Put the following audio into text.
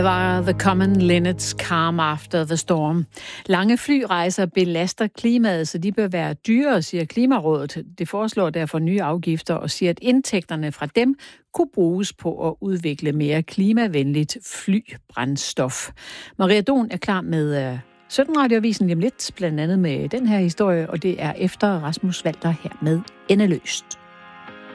Var The Common Linnets Calm After the Storm. Lange flyrejser belaster klimaet, så de bør være dyrere, siger Klimarådet. Det foreslår derfor nye afgifter og siger, at indtægterne fra dem kunne bruges på at udvikle mere klimavenligt flybrændstof. Maria Don er klar med 17 Radioavisen lige om lidt, blandt andet med den her historie, og det er efter Rasmus Walter her med Endeløst.